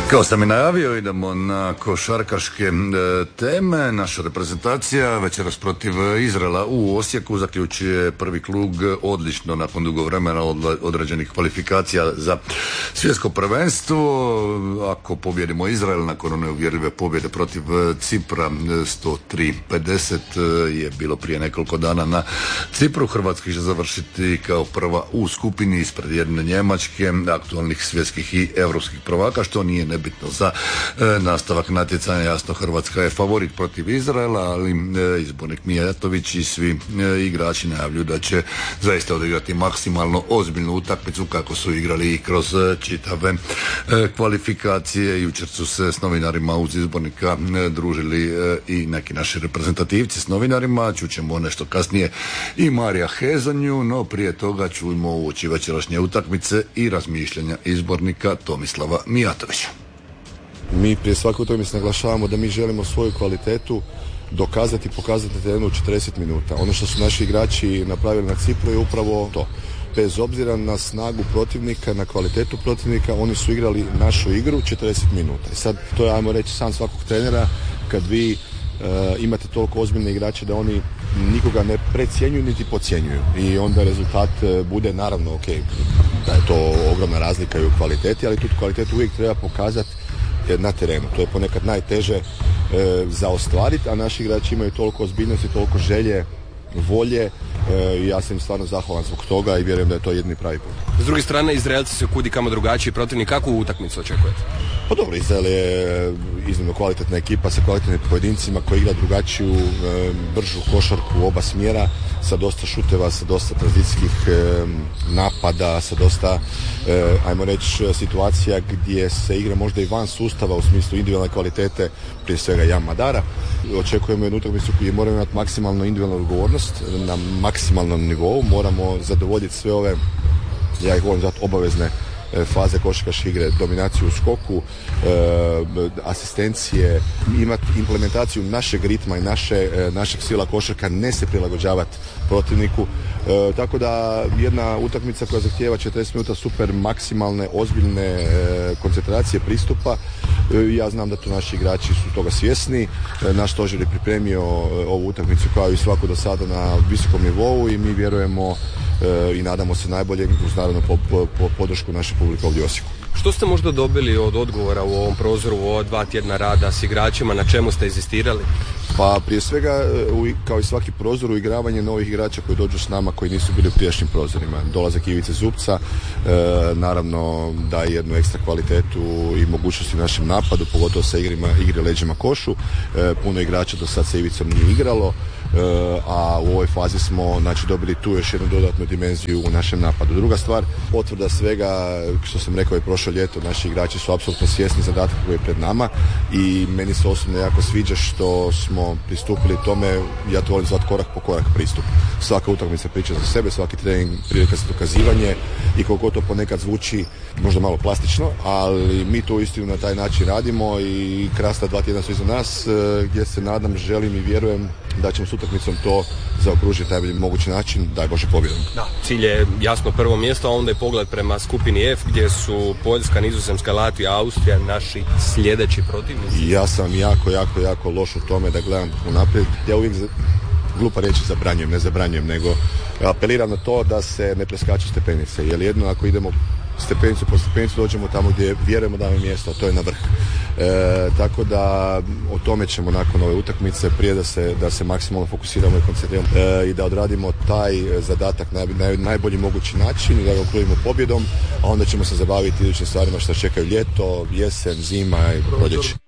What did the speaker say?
Kao sam i najavio, idemo na košarkaške teme. Naša reprezentacija večeras protiv Izraela u Osijeku zaključuje prvi krug odlično nakon dugo vremena određenih kvalifikacija za svjetsko prvenstvo. Ako pobjedimo Izrael nakon one uvjerljive pobjede protiv Cipra 103-50 je bilo prije nekoliko dana na Cipru, Hrvatska će završiti kao prva u skupini ispred jedne Njemačke, aktualnih svjetskih i europskih prvaka, što nije nebitno za nastavak natjecanja. Jasno, Hrvatska je favorit protiv Izraela, ali izbornik Mijatović i svi igrači najavljuju da će zaista odigrati maksimalno ozbiljnu utakmicu kako su igrali i kroz čitave kvalifikacije. Jučer su se s novinarima uz izbornika družili i neki naši reprezentativci s novinarima. Čućemo nešto kasnije i Marija Hezonju, no prije toga čujemo uoči večerašnje utakmice i razmišljanja izbornika Tomislava Mijatovića. Mi prije svake utakmice naglašavamo da mi želimo svoju kvalitetu dokazati i pokazati na terenu u 40 minuta. Ono što su naši igrači napravili na Cipru je upravo to. Bez obzira na snagu protivnika, na kvalitetu protivnika, oni su igrali našu igru 40 minuta. I sad to je, ajmo reći, san svakog trenera kad vi imate toliko ozbiljne igrače da oni nikoga ne precjenjuju niti podcjenjuju. I onda rezultat bude, naravno, ok, da je to ogromna razlika i u kvaliteti, ali tu kvalitetu uvijek treba pokazati na terenu. To je ponekad najteže za ostvariti, a naši igrači imaju toliko ozbiljnosti, toliko želje, volje. Ja sam im stvarno zahvalan zbog toga i vjerujem da je to jedini pravi put. S druge strane, Izraelci su kudi kamo drugačiji protivnik. Kakvu utakmicu očekujete? Pa dobro, Izrael je iznimno kvalitetna ekipa sa kvalitetnim pojedincima koji igra drugačiju, bržu košarku u oba smjera, sa dosta šuteva, sa dosta tranzicijskih napada, sa dosta, ajmo reći, situacija gdje se igra možda i van sustava u smislu individualne kvalitete, prije svega Jan Madara. Očekujemo jednu utakmicu gdje moramo imati maksimalno individualnu odgovornost na maksimalnom nivou, moramo zadovoljiti sve ove, ja ih volim zvati, obavezne faze košarkaške igre, dominaciju u skoku, asistencije, imati implementaciju našeg ritma i našeg stila košarka, ne se prilagođavati protivniku. Tako da jedna utakmica koja zahtijeva 40 minuta super maksimalne, ozbiljne koncentracije pristupa. Ja znam da tu naši igrači su toga svjesni. Naš stožer je pripremio ovu utakmicu kao i svaku do sada na visokom nivou i mi vjerujemo i nadamo se najbolje uz naravno podršku naše publike ovdje u Osijeku. Što ste možda dobili od odgovora u ovom prozoru, u ova 2 tjedna rada s igračima, na čemu ste inzistirali? Pa prije svega, kao i svaki prozor, uigravanje novih igrača koji dođu s nama koji nisu bili u prijašnjim prozorima. Dolazak Ivice Zupca naravno daje jednu ekstra kvalitetu i mogućnosti u našem napadu, pogotovo sa igre leđima košu. Puno igrača do sad sa Ivicom nije igralo, a u ovoj fazi smo dobili tu još jednu dodatnu dimenziju u našem napadu. Druga stvar, potvrda svega što sam rekao i prošlo ljeto, naši igrači su apsolutno svjesni zadatka koji je pred nama i meni se osobno jako sviđa što smo pristupili tome, ja to volim zvati korak po korak pristup. Svaka utakmica priča za sebe, svaki trening prilika za dokazivanje i koliko to ponekad zvuči možda malo plastično, ali mi to uistinu na taj način radimo i krasna 2 tjedna su iza nas gdje se nadam, želim i vjerujem da ćemo s utakmicom to zaokružiti najbolji mogući način, daj Bože pobjedom. Da, cilj je jasno prvo mjesto, a onda je pogled prema skupini F gdje su Poljska, Nizozemska, Latvija, Austrija naši sljedeći protivnici. Ja sam jako loš u tome da gledam unaprijed. Ja uvijek, glupa riječ, ne zabranjujem, nego apeliram na to da se ne preskaču stepenice, jer jedno ako idemo stepenicu po stepenicu dođemo tamo gdje vjerujemo da je mjesto, a to je na vrh. Tako da o tome ćemo nakon ove utakmice prije da se maksimalno fokusiramo i koncentriramo i da odradimo taj zadatak na najbolji mogući način i da ga okrunimo pobjedom, a onda ćemo se zabaviti idućim stvarima što čekaju ljeto, jesen, zima i proljeće.